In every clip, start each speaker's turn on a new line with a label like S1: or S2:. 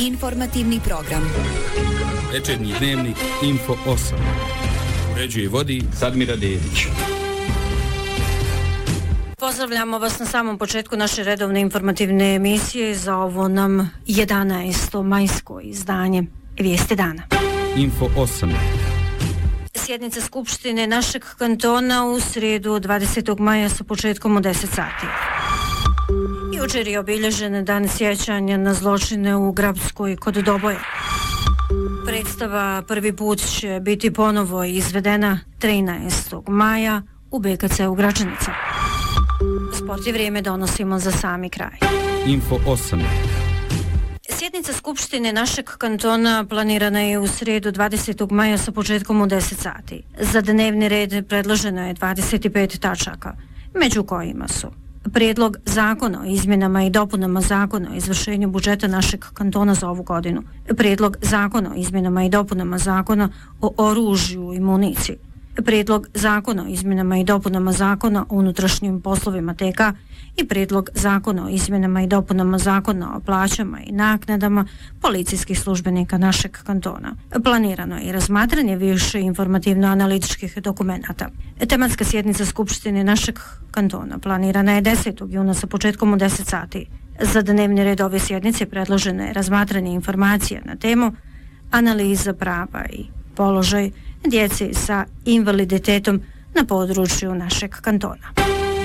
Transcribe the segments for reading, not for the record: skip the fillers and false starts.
S1: Informativni program.
S2: Večernji dnevnik Info 8. Uređuje i vodi Sadmira Dedić.
S3: Pozdravljamo vas na samom početku naše redovne informativne emisije za ovo nam 11. majsko izdanje Vijesti dana.
S2: Info 8.
S3: Sjednica Skupštine našeg kantona u srijedu 20. maja sa početkom u 10 sati. Jučer je obilježen dan sjećanja na zločine u Grabskoj kod Doboja. Predstava prvi put će biti ponovo izvedena 13. maja u BKC u Gračanica. Sport i vrijeme donosimo za sami kraj.
S2: Info 8.
S3: Sjednica Skupštine našeg kantona planirana je u srijedu 20. maja sa početkom u 10 sati. Za dnevni red predloženo je 25 tačaka, među kojima su Prijedlog zakona o izmjenama i dopunama zakona o izvršenju budžeta našeg kantona za ovu godinu, Prijedlog zakona o izmjenama i dopunama zakona o oružju i municiji, Prijedlog zakona o izmjenama i dopunama zakona o unutrašnjim poslovima TK i Prijedlog zakona o izmjenama i dopunama zakona o plaćama i naknadama policijskih službenika našeg kantona. Planirano je razmatranje više informativno-analitičkih dokumenata. Tematska sjednica Skupštine našeg kantona planirana je 10. juna sa početkom u 10 sati. Za dnevni red ove sjednice predloženo je razmatranje informacija na temu analiza prava i položaj djece sa invaliditetom na području našeg kantona.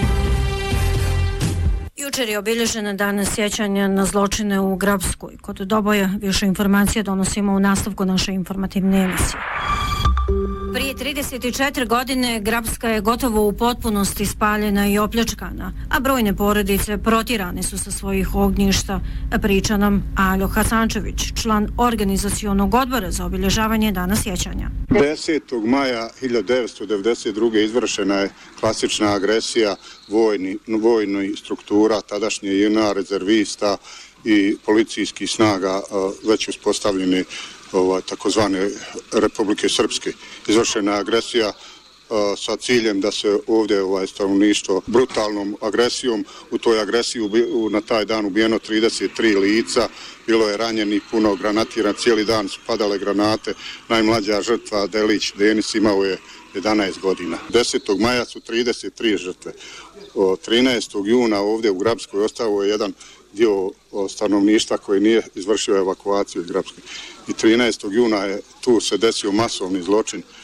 S3: Jučer je obilježen dan sjećanja na zločine u Grabskoj kod Doboja. Više informacija donosimo u nastavku naše informativne emisije. Prije 34 godine Grabska je gotovo u potpunosti spaljena i opljačkana, a brojne porodice protjerane su sa svojih ognjišta, priča nam Aljo Hasančević, član organizacionog odbora za obilježavanje dana sjećanja.
S4: 10. maja 1992. izvršena je klasična agresija vojnih struktura, tadašnje JNA, rezervista i policijskih snaga već uspostavljeni takozvane Republike Srpske. Izvršena je agresija sa ciljem da se ovdje stanovništvo brutalnom agresijom, u toj agresiji na taj dan ubijeno 33 lica, bilo je ranjeni, puno granatira, cijeli dan su padale granate, najmlađa žrtva Delić Denis imao je 11 godina. 10. maja su 33 žrtve. 13. juna ovdje u Grabskoj ostao je jedan dio stanovništva koji nije izvršio evakuaciju iz Grabske. I 13. juna je tu se desio masovni zločin